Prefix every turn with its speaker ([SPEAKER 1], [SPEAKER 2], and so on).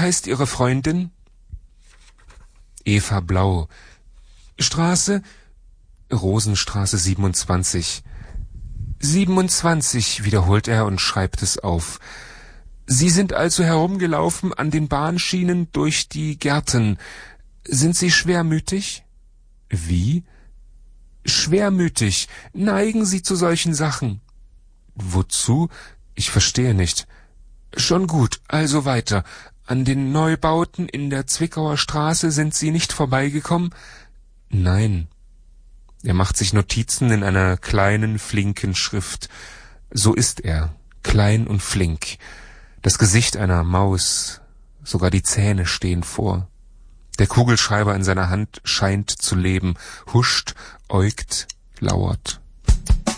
[SPEAKER 1] heißt Ihre Freundin? Eva Blau. Straße? Rosenstraße 27. 27, wiederholt er und schreibt es auf. Sie sind also herumgelaufen an den Bahnschienen durch die Gärten. Sind Sie schwermütig? Wie? Schwermütig. Neigen Sie zu solchen Sachen. Wozu? Ich verstehe nicht. Schon gut, also weiter. An den Neubauten in der Zwickauer Straße sind Sie nicht vorbeigekommen? Nein. Er macht sich Notizen in einer kleinen, flinken Schrift. So ist er, klein und flink. Das Gesicht einer Maus, sogar die Zähne stehen vor. Der Kugelschreiber in seiner Hand scheint zu leben, huscht, äugt, lauert.